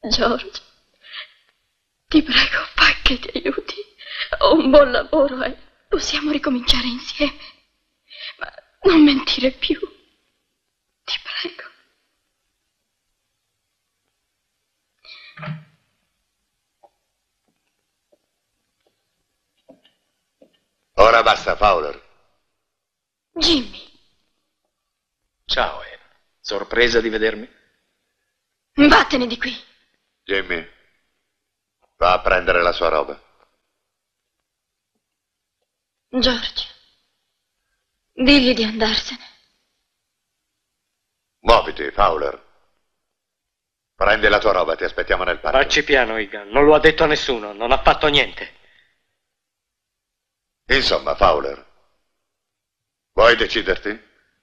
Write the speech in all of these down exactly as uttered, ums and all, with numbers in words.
George, ti prego, fai che ti aiuti. Ho un buon lavoro e possiamo ricominciare insieme. Ma non mentire più. Ti prego. Ora basta, Fowler. Jimmy. Ciao, Anne. Sorpresa di vedermi? Vattene di qui. Jimmy, va a prendere la sua roba. George, digli di andarsene. Muoviti, Fowler. Prendi la tua roba, ti aspettiamo nel parco. Facci piano, Egan. Non lo ha detto a nessuno, non ha fatto niente. Insomma, Fowler, vuoi deciderti?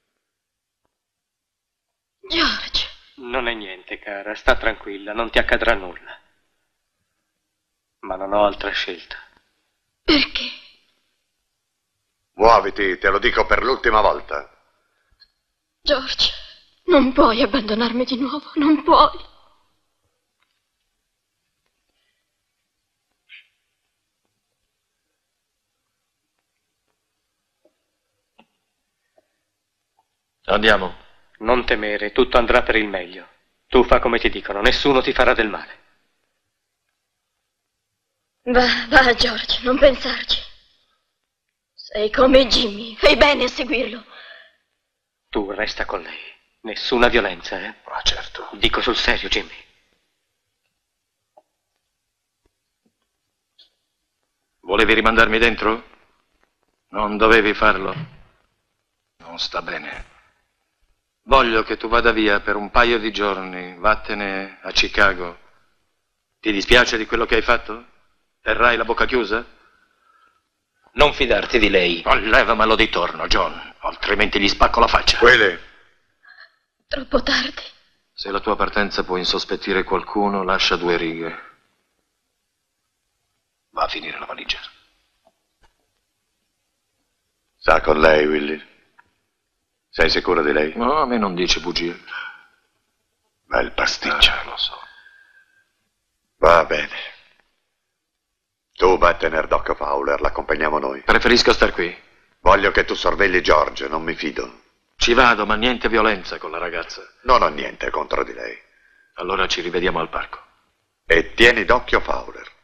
George. Non è niente, cara. Sta tranquilla, non ti accadrà nulla. Ma non ho altra scelta. Perché? Muoviti, te lo dico per l'ultima volta. George, non puoi abbandonarmi di nuovo, non puoi. Andiamo. Non temere, tutto andrà per il meglio. Tu fa come ti dicono, nessuno ti farà del male. Va, va, George, non pensarci. Sei come Jimmy, fai bene a seguirlo. Tu resta con lei. Nessuna violenza, eh? Ah, certo. Dico sul serio, Jimmy. Volevi rimandarmi dentro? Non dovevi farlo. Non sta bene. Voglio che tu vada via per un paio di giorni. Vattene a Chicago. Ti dispiace di quello che hai fatto? Terrai la bocca chiusa? Non fidarti di lei. Oh, levamelo di torno, John, altrimenti gli spacco la faccia. Willy. Troppo tardi. Se la tua partenza può insospettire qualcuno, lascia due righe. Va a finire la valigia. Sta con lei, Willy. Sei sicuro di lei? No, a me non dice bugie. Bel pasticcio. Ah, lo so. Va bene. Tu vai a tenere d'occhio Fowler, l'accompagniamo noi. Preferisco star qui. Voglio che tu sorvegli George, non mi fido. Ci vado, ma niente violenza con la ragazza. Non ho niente contro di lei. Allora ci rivediamo al parco. E tieni d'occhio Fowler.